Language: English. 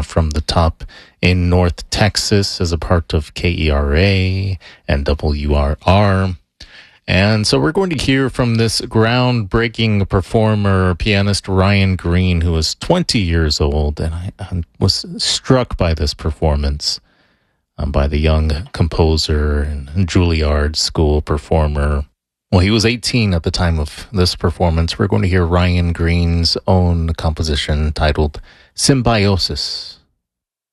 from the Top in North Texas as a part of KERA and WRR. And so we're going to hear from this groundbreaking performer, pianist Ryan Green, who was 20 years old. And I was struck by this performance by the young composer and Juilliard School performer. Well, he was 18 at the time of this performance. We're going to hear Ryan Green's own composition titled Symbiosis.